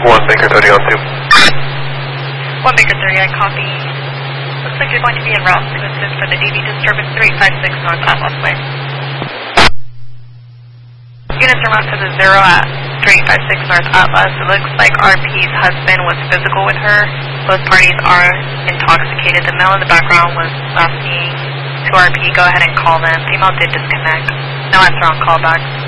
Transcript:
1 Baker 30 on 2. 1 Baker 30, I copy. Looks like you're going to be en route to assist for the DV disturbance 356 North Atlas Way. Units are mounted to the 0 at 356 North Atlas. It looks like RP's husband was physical with her. Both parties are intoxicated. The male in the background was last seen to RP. Go ahead and call them. Female did disconnect. No answer on callback.